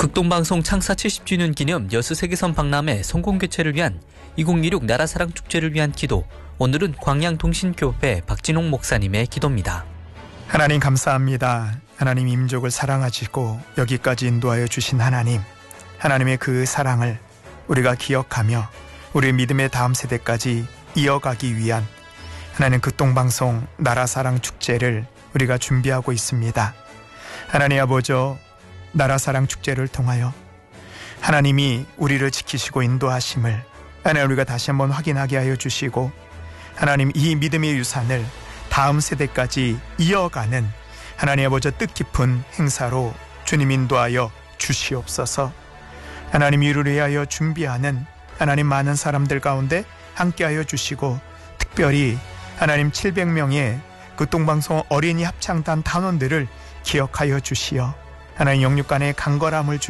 극동방송 창사 70주년 기념 여수세계선 박람회 성공 개최를 위한 2016 나라사랑 축제를 위한 기도. 오늘은 광양동신교회 박진홍 목사님의 기도입니다. 하나님 감사합니다. 하나님 민족을 사랑하시고 여기까지 인도하여 주신 하나님, 하나님의 그 사랑을 우리가 기억하며 우리 믿음의 다음 세대까지 이어가기 위한 하나님 극동방송 나라사랑 축제를 우리가 준비하고 있습니다. 하나님 아버지, 나라사랑 축제를 통하여 하나님이 우리를 지키시고 인도하심을 하나님 우리가 다시 한번 확인하게 하여 주시고, 하나님 이 믿음의 유산을 다음 세대까지 이어가는 하나님 아버지 뜻깊은 행사로 주님 인도하여 주시옵소서. 하나님 이를 위하여 준비하는 하나님 많은 사람들 가운데 함께하여 주시고, 특별히 하나님 700명의 극동방송 어린이 합창단 단원들을 기억하여 주시어 하나님 영육간의 간절함을